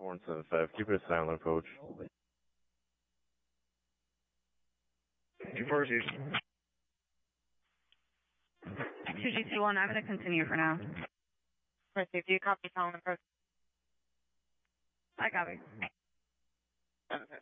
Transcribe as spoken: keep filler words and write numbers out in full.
Horn seven five, keep it a silent approach. two four two. two G two one, I'm going to continue for now. Received. Do you copy silent approach? I copy. Okay.